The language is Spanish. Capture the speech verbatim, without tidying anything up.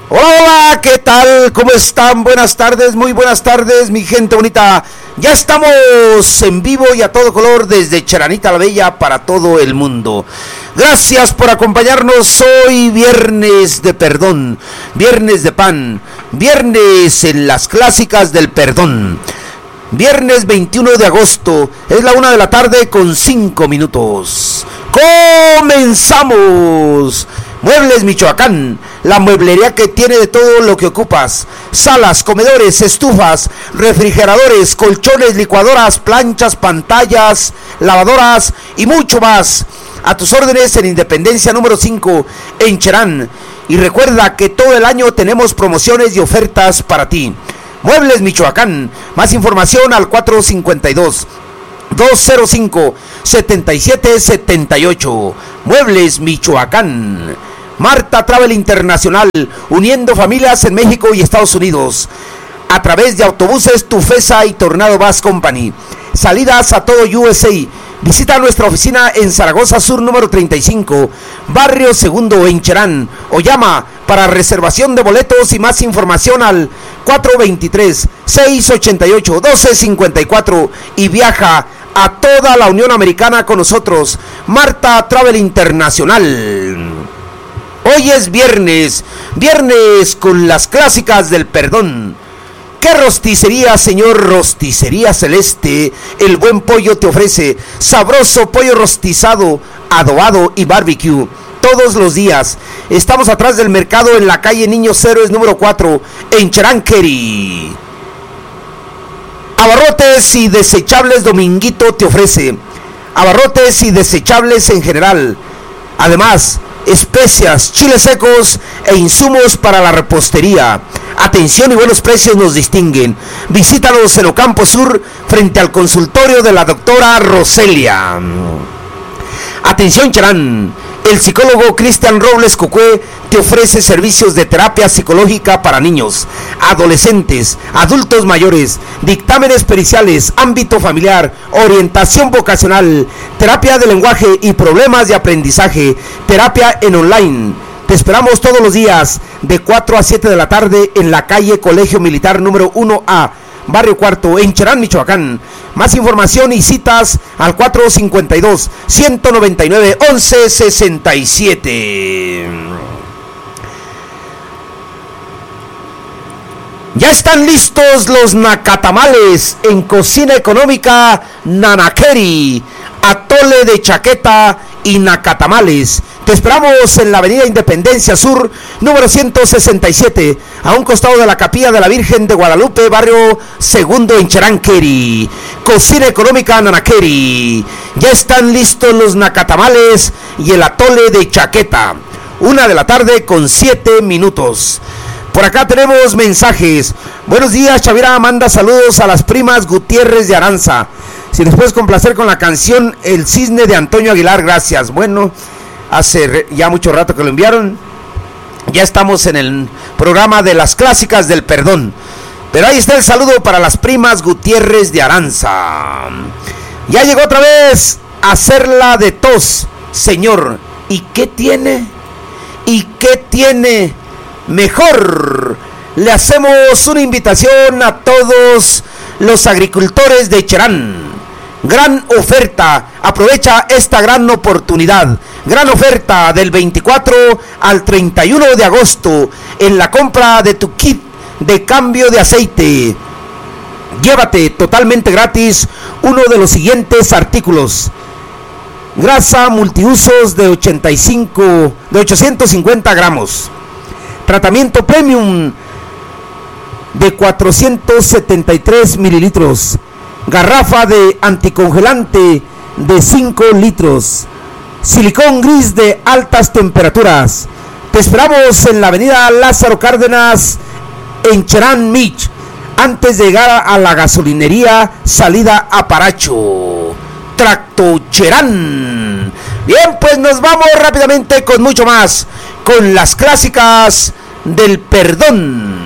Hola, hola, ¿qué tal? ¿Cómo están? Buenas tardes, muy buenas tardes, mi gente bonita. Ya estamos en vivo y a todo color desde Cheranita la Bella para todo el mundo. Gracias por acompañarnos hoy, viernes de perdón, viernes de pan, viernes en las clásicas del perdón. Viernes veintiuno de agosto, es la una de la tarde con cinco minutos. ¡Comenzamos! Muebles Michoacán, la mueblería que tiene de todo lo que ocupas: salas, comedores, estufas, refrigeradores, colchones, licuadoras, planchas, pantallas, lavadoras y mucho más. A tus órdenes en Independencia número cinco, en Cherán. Y recuerda que todo el año tenemos promociones y ofertas para ti. Muebles Michoacán, más información al cuatro cinco dos, dos cero cinco, siete siete siete ocho. Muebles Michoacán. Marta Travel Internacional, uniendo familias en México y Estados Unidos a través de autobuses Tufesa y Tornado Bus Company. Salidas a todo U S A. Visita nuestra oficina en Zaragoza Sur número treinta y cinco, Barrio Segundo en Cherán, o llama para reservación de boletos y más información al cuatro dos tres, seis ocho ocho, uno dos cinco cuatro y viaja a toda la Unión Americana con nosotros. Marta Travel Internacional. Hoy es viernes, viernes con las clásicas del perdón. ¿Qué rosticería, señor Rosticería Celeste? El Buen Pollo te ofrece sabroso pollo rostizado, adobado y barbecue todos los días. Estamos atrás del mercado en la calle Niños Héroes número cuatro en Cheranqueri. Abarrotes y desechables Dominguito te ofrece abarrotes y desechables en general. Además, especias, chiles secos e insumos para la repostería. Atención y buenos precios nos distinguen. Visítanos en Ocampo Sur, frente al consultorio de la doctora Roselia. Atención Cherán, el psicólogo Cristian Robles Cocué te ofrece servicios de terapia psicológica para niños, adolescentes, adultos mayores, dictámenes periciales, ámbito familiar, orientación vocacional, terapia de lenguaje y problemas de aprendizaje, terapia en online. Te esperamos todos los días de cuatro a siete de la tarde en la calle Colegio Militar número uno A, Barrio Cuarto, en Cherán, Michoacán. Más información y citas al cuatro cinco dos, uno nueve nueve, once sesenta y siete. Ya están listos los nacatamales en Cocina Económica Nanakeri, atole de chaqueta y nacatamales. Te esperamos en la avenida Independencia Sur, número ciento sesenta y siete, a un costado de la Capilla de la Virgen de Guadalupe, Barrio Segundo en Cheranqueri. Cocina Económica Nanakeri. Ya están listos los nacatamales y el atole de chaqueta. Una de la tarde con siete minutos. Por acá tenemos mensajes. Buenos días, Chavira. Manda saludos a las primas Gutiérrez de Aranza. Si les puedes complacer con la canción El Cisne de Antonio Aguilar, gracias. Bueno, hace ya mucho rato que lo enviaron. Ya estamos en el programa de las clásicas del perdón. Pero ahí está el saludo para las primas Gutiérrez de Aranza. Ya llegó otra vez a hacerla de tos, señor. ¿Y qué tiene? ¿Y qué tiene? Mejor le hacemos una invitación a todos los agricultores de Cherán. Gran oferta, aprovecha esta gran oportunidad. Gran oferta del veinticuatro al treinta y uno de agosto en la compra de tu kit de cambio de aceite. Llévate totalmente gratis uno de los siguientes artículos: grasa multiusos de ochenta y cinco de ochocientos cincuenta gramos, tratamiento premium de cuatrocientos setenta y tres mililitros, garrafa de anticongelante de cinco litros, silicón gris de altas temperaturas. Te esperamos en la avenida Lázaro Cárdenas en Cherán, Mich, antes de llegar a la gasolinería salida a Paracho. Tracto Cherán. Bien, pues nos vamos rápidamente con mucho más, con las clásicas del perdón.